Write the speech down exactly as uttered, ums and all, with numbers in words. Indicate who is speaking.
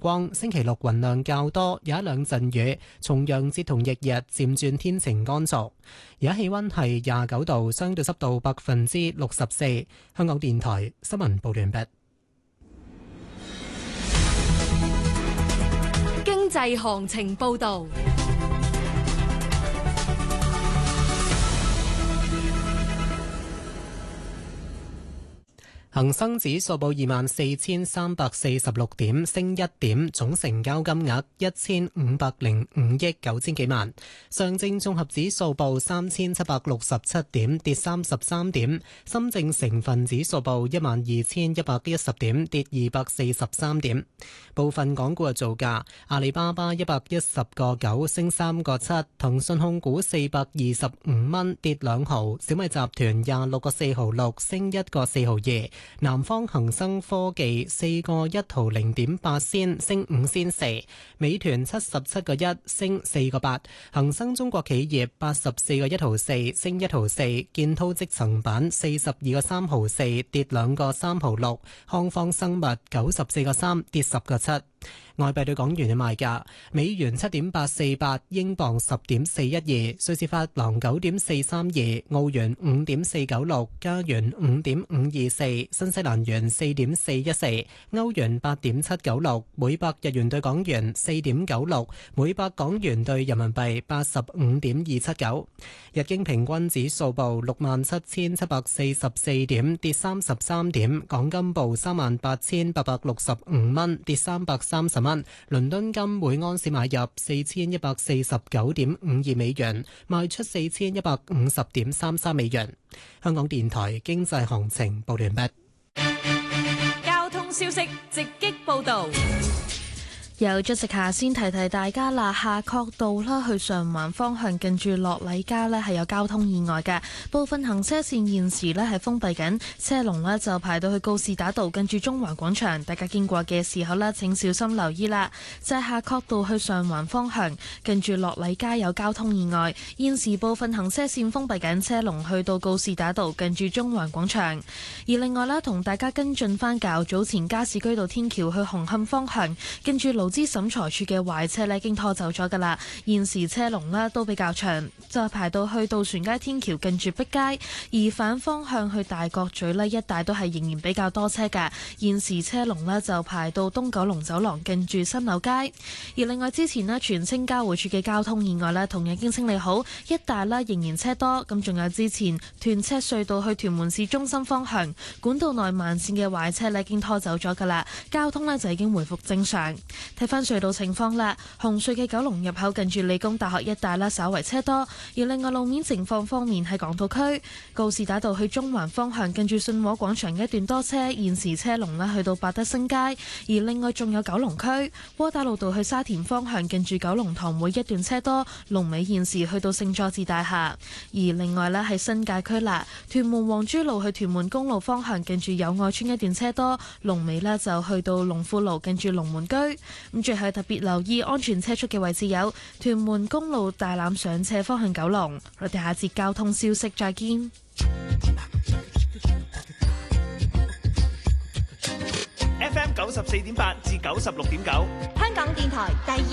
Speaker 1: 光。星期六雲量較多，有一兩陣雨。重陽節同翌日漸轉天晴乾燥。而家氣溫係廿九度，相對濕度百分之六十四。香港電台新聞報完畢。
Speaker 2: 經濟行情報道。
Speaker 1: 恒生指數報二萬四千三百四十六點，升一點，總成交金額一千五百零五億九千幾萬。上證綜合指數報三千七百六十七點，跌三十三點。深證成分指數報一萬二千一百一十點，跌二百四十三點。部分港股嘅造價：阿里巴巴一百一十個九升三個七，騰訊控股四百二十五蚊跌兩毫，小米集團廿六個四毫六升一個四毫二。南方恒生科技四個一毫零點八仙升五仙四，美團七十七個一升四個八，恒生中國企業八十四個一毫四升一毫四，建滔積層板四十二個三毫四跌兩個三毫六，康方生物九十四個三跌十個七。外幣對港元嘅賣價：美元七點八四八，英鎊十點四一二，瑞士法郎九點四三二，澳元五點四九六，加元五點五二四，新西蘭元四點四一四，歐元八點七九六，每百日元對港元四點九六，每百港元對人民幣八十五點二七九。日經平均指數報六萬七千七百四十四點，跌三十三點。港金報三萬八千八百六十五蚊，跌三百三十蚊。倫敦金每安士買入四千一百四十九點五二美元，賣出四千一百五十點三三美元。香港電台經濟行情報完畢。
Speaker 2: 交通消息直擊報道。
Speaker 3: 有出席下先提提大家啦，夏慤道啦去上環方向近住樂禮街呢係有交通意外嘅，部分行車線現時呢係封閉緊，車龍呢就排到去告士打道近住中環廣場，大家經過嘅時候呢請小心留意啦。就係夏慤道去上環方向近住樂禮街有交通意外，現時部分行車線封閉緊，車龍去到告士打道近住中環廣場。而另外呢，同大家跟進翻較早前加士居道天橋去紅磡方向近住勞資審裁處嘅壞車呢已經拖走咗噶啦，現時車龍呢都比較長，就排到去渡船街天橋近住碧街，而反方向去大角咀呢一帶都係仍然比較多車噶，現時車龍呢就排到東九龍走廊近住新柳街。而另外之前呢，荃青交匯處嘅交通意外呢同樣已經清理好，一帶呢仍然車多，咁仲有之前屯赤隧道去屯門市中心方向管道內慢線嘅壞車呢已經拖走咗噶啦，交通呢就已經回復正常。睇翻隧道情況啦，紅隧嘅九龍入口近住理工大學一帶啦，稍為車多。而另外路面情況方面，喺港島區告士打道去中環方向近住信和廣場一段多車，現時車龍呢去到百德新街。而另外仲有九龍區窩打老道去沙田方向近住九龍塘會一段車多，龍尾現時去到聖佐治大廈。而另外呢，喺新界區啦，屯門黃珠路去屯門公路方向近住友愛邨一段車多，龍尾呢就去到龍富路近住龍門居。咁最後特別留意安全車速嘅位置有屯門公路大欖上斜方向九龍。我哋下節交通消息再見。
Speaker 4: F M 九十四點八至九十六點九，
Speaker 5: 香港電台第二